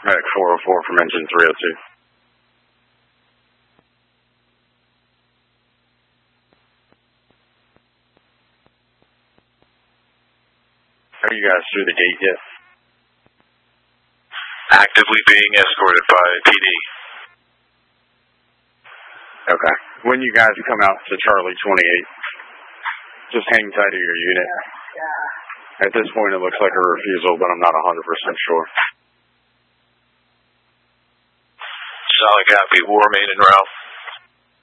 Medic 404 from engine 302. Are you guys through the gate yet? Actively being escorted by PD. Okay. When you guys come out to Charlie 28, just hang tight to your unit. At this point, it looks like a refusal, but I'm not 100% sure. Solid copy. War main en route.